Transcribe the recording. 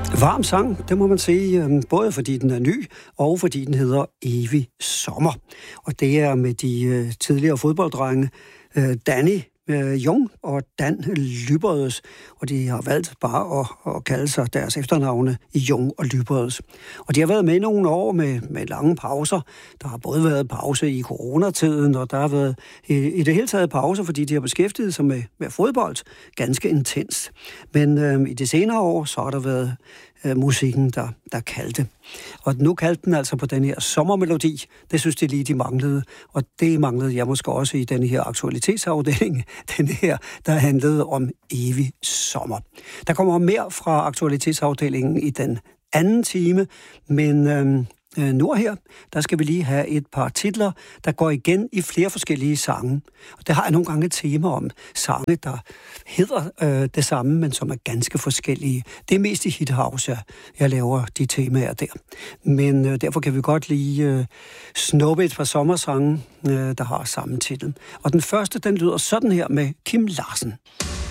Varm sang, det må man sige, både fordi den er ny, og fordi den hedder Evig Sommer. Og det er med de tidligere fodbolddrenge, Danny Jung og Dan Lyberøds, og de har valgt bare at kalde sig deres efternavne Jung og Lyberøds. Og de har været med nogle år med lange pauser. Der har både været pause i coronatiden, og der har været i det hele taget pause, fordi de har beskæftiget sig med fodbold ganske intens. Men i de senere år, så har der været musikken, der kaldte. Og nu kaldte den altså på den her sommermelodi. Det synes de lige, de manglede. Og det manglede jeg måske også i den her aktualitetsafdeling. Den her, der handlede om evig sommer. Der kommer mere fra aktualitetsafdelingen i den anden time, men nu og her, der skal vi lige have et par titler, der går igen i flere forskellige sange. Og det har jeg nogle gange et tema om. Sange, der hedder det samme, men som er ganske forskellige. Det er mest i Hit House, jeg laver de temaer der. Men derfor kan vi godt lige snuppe et par sommersange, der har samme titel. Og den første, den lyder sådan her med Kim Larsen.